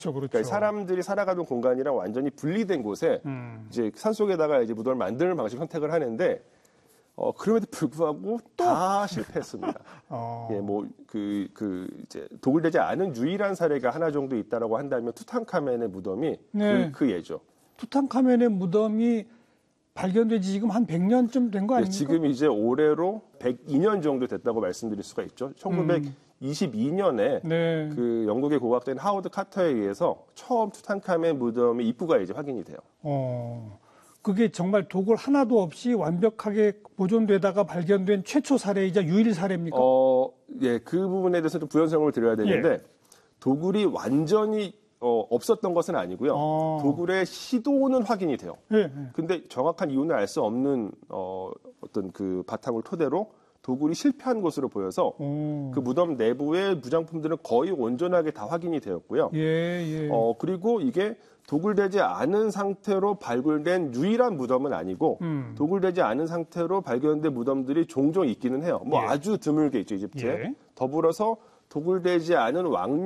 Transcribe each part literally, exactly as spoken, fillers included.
그렇죠. 그러니까 사람들이 살아가던 공간이랑 완전히 분리된 곳에 음. 이제 산속에다가 이제 무덤을 만드는 방식 선택을 하는데 어, 그럼에도 불구하고 다 실패했습니다. 어. 예, 뭐, 그, 그, 이제, 도굴되지 않은 유일한 사례가 하나 정도 있다라고 한다면 투탕카멘의 무덤이 네. 그, 그 예죠. 투탕카멘의 무덤이 발견된 지 지금 한 백 년쯤 된 거 아닙니까? 예, 지금 이제 올해로 백이 년 정도 됐다고 말씀드릴 수가 있죠. 천구백이십이 년에 음. 네. 그 영국의 고고학자인 하워드 카터에 의해서 처음 투탕카멘 무덤의 입구가 이제 확인이 돼요. 어. 그게 정말 도굴 하나도 없이 완벽하게 보존되다가 발견된 최초 사례이자 유일 사례입니까? 어, 예, 그 부분에 대해서 좀 부연 설명을 드려야 되는데 예. 도굴이 완전히 어, 없었던 것은 아니고요. 어. 도굴의 시도는 확인이 돼요. 예, 예. 근데 정확한 이유는 알 수 없는 어, 어떤 그 바탕을 토대로 도굴이 실패한 것으로 보여서 오. 그 무덤 내부의 무장품들은 거의 온전하게 다 확인이 되었고요. 예, 예. 어, 그리고 이게 도굴되지 않은 상태로 발굴된 유일한 무덤은 아니고 음. 도굴되지 않은 상태로 발견된 무덤들이 종종 있기는 해요. 뭐 예. 아주 드물게 있죠, 이집트에. 예. 더불어서 도굴되지 않은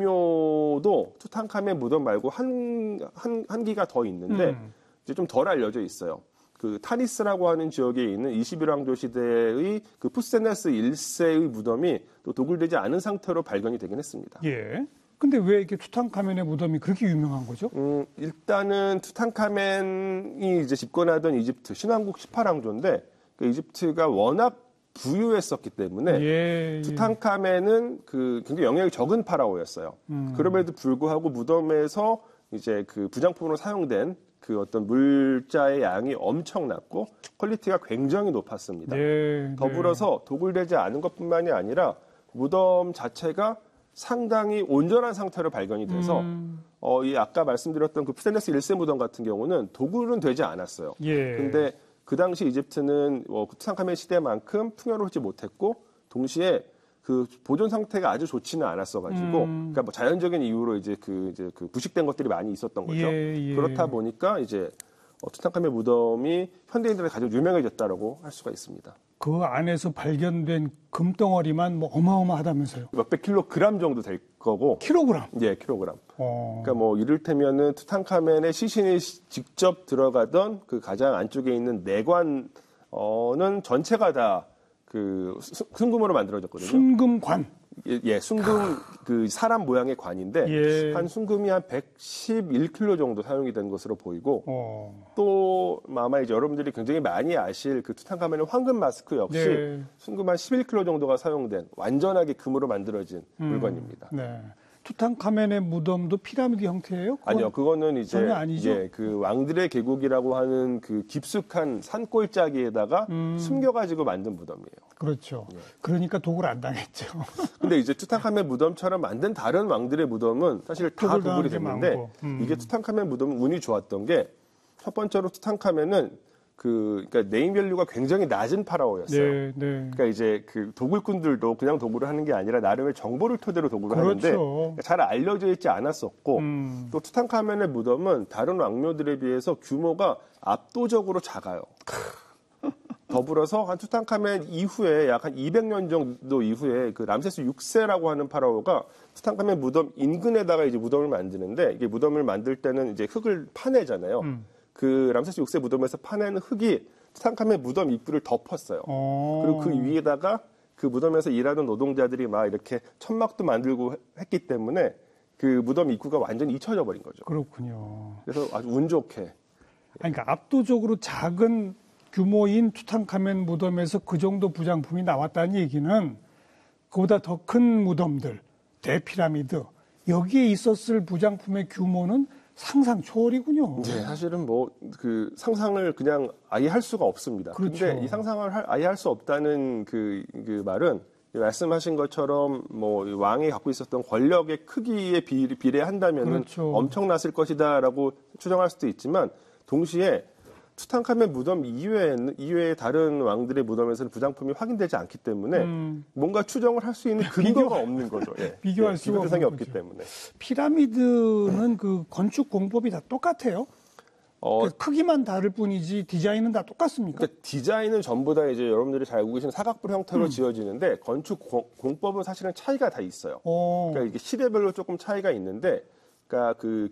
왕묘도 투탕카멘 무덤 말고 한, 한, 한 기가 더 있는데 음. 이제 좀 덜 알려져 있어요. 그 타니스라고 하는 지역에 있는 이십일 왕조 시대의 그 푸세네스 일 세의 무덤이 또 도굴되지 않은 상태로 발견이 되긴 했습니다. 예. 근데 왜 이렇게 투탕카멘의 무덤이 그렇게 유명한 거죠? 음, 일단은 투탕카멘이 이제 집권하던 이집트 신왕국 십팔 왕조인데 그 이집트가 워낙 부유했었기 때문에 예, 예. 투탕카멘은 그 굉장히 영향이 적은 파라오였어요. 음. 그럼에도 불구하고 무덤에서 이제 그 부장품으로 사용된 그 어떤 물자의 양이 엄청났고 퀄리티가 굉장히 높았습니다. 예, 더불어서 도굴되지 않은 것뿐만이 아니라 무덤 자체가 상당히 온전한 상태로 발견이 돼서 음. 어, 이 아까 말씀드렸던 그 푸세네스 일 세 무덤 같은 경우는 도굴은 되지 않았어요. 예. 근데 그 당시 이집트는 뭐 투탕카멘 시대만큼 풍요롭지 못했고 동시에 그 보존 상태가 아주 좋지는 않았어가지고, 음. 그러니까 뭐 자연적인 이유로 이제 그 이제 그 부식된 것들이 많이 있었던 거죠. 예, 예. 그렇다 보니까 이제 어, 투탕카멘 무덤이 현대인들한테 가장 유명해졌다라고 할 수가 있습니다. 그 안에서 발견된 금덩어리만 뭐 어마어마하다면서요? 몇백 킬로그램 정도 될 거고, 킬로그램. 예, 킬로그램. 어. 그러니까 뭐 이를테면은 투탕카멘의 시신이 직접 들어가던 그 가장 안쪽에 있는 내관어는 전체가 다 그 순금으로 만들어졌거든요. 순금관. 예, 예, 순금 그 사람 모양의 관인데 예. 한 순금이 한 백십일 킬로그램 정도 사용이 된 것으로 보이고 어. 또 아마 이제 여러분들이 굉장히 많이 아실 그 투탕카멘의 황금 마스크 역시 네. 순금 한 십일 킬로그램 정도가 사용된 완전하게 금으로 만들어진 음. 물건입니다. 네. 투탕카멘의 무덤도 피라미드 형태예요? 그건 아니요, 그거는 이제 전혀 아니죠? 예, 그 왕들의 계곡이라고 하는 그 깊숙한 산골짜기에다가 음. 숨겨가지고 만든 무덤이에요. 그렇죠. 예. 그러니까 도굴 안 당했죠. 근데 이제 투탕카멘 무덤처럼 만든 다른 왕들의 무덤은 사실 다 도굴 도굴이 당한 게 됐는데 많고. 음. 이게 투탕카멘 무덤은 운이 좋았던 게 첫 번째로 투탕카멘은 그 그러니까 네임밸류가 굉장히 낮은 파라오였어요. 네, 네. 그러니까 이제 그 도굴꾼들도 그냥 도굴을 하는 게 아니라 나름의 정보를 토대로 도굴을 그렇죠. 하는데 잘 알려져 있지 않았었고 음. 또 투탕카멘의 무덤은 다른 왕묘들에 비해서 규모가 압도적으로 작아요. 더불어서 한 투탕카멘 이후에 약 한 이백 년 정도 이후에 그 람세스 육 세라고 하는 파라오가 투탕카멘 무덤 인근에다가 이제 무덤을 만드는데 이게 무덤을 만들 때는 이제 흙을 파내잖아요. 음. 그 람세스 육 세 무덤에서 파낸 흙이 투탕카멘 무덤 입구를 덮었어요. 어. 그리고 그 위에다가 그 무덤에서 일하는 노동자들이 막 이렇게 천막도 만들고 했기 때문에 그 무덤 입구가 완전히 잊혀져 버린 거죠. 그렇군요. 그래서 아주 운 좋게. 아니, 그러니까 압도적으로 작은 규모인 투탕카멘 무덤에서 그 정도 부장품이 나왔다는 얘기는 그보다 더 큰 무덤들, 대피라미드, 여기에 있었을 부장품의 규모는 상상 초월이군요. 네, 사실은 뭐 그 상상을 그냥 아예 할 수가 없습니다. 그렇죠. 근데 이 상상을 할, 아예 할 수 없다는 그, 그 말은 말씀하신 것처럼 뭐 왕이 갖고 있었던 권력의 크기에 비, 비례한다면 그렇죠. 엄청났을 것이다라고 추정할 수도 있지만 동시에 투탕카멘 무덤 이외에는 이외의 다른 왕들의 무덤에서는 부장품이 확인되지 않기 때문에 음. 뭔가 추정을 할 수 있는 근거가 없는 거죠. 예. 비교할 예, 수가 비교 대상이 없는 없기 거죠. 때문에. 피라미드는 그 건축 공법이 다 똑같아요? 어, 그 크기만 다를 뿐이지 디자인은 다 똑같습니까? 그러니까 디자인은 전부 다 이제 여러분들이 잘 알고 계시는 사각뿔 형태로 음. 지어지는데 건축 공, 공법은 사실은 차이가 다 있어요. 어. 그러니까 이게 시대별로 조금 차이가 있는데, 그러니까 그